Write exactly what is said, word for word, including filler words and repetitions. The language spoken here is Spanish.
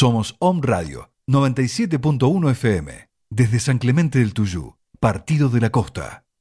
Somos Om Radio noventa y siete punto uno F M, desde San Clemente del Tuyú, Partido de la Costa.